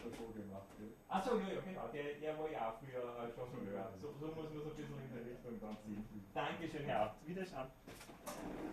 schon so gemacht. Ja. Achso, ja, genau, der war ja auch früher schon so gehört. So muss man es ein bisschen in der Richtung dann ziehen. Dankeschön, Herr Abt. Wiederschauen.